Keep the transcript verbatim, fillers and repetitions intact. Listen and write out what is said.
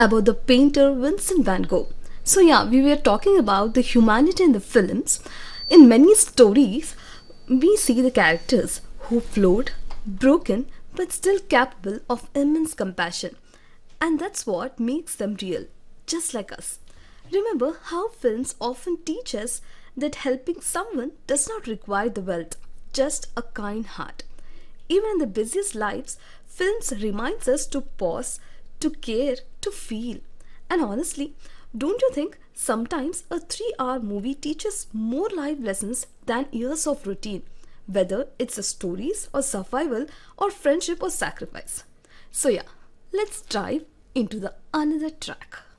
about the painter Vincent van Gogh. So, yeah, we were talking about the humanity in the films. In many stories, we see the characters who flawed, broken, but still capable of immense compassion. And that's what makes them real, just like us. Remember how films often teach us that helping someone does not require the wealth, just a kind heart. Even in the busiest lives, films reminds us to pause, to care, to feel. And honestly, don't you think sometimes a three hour movie teaches more life lessons than years of routine, whether it's a stories or survival or friendship or sacrifice? So yeah, let's dive into the another track.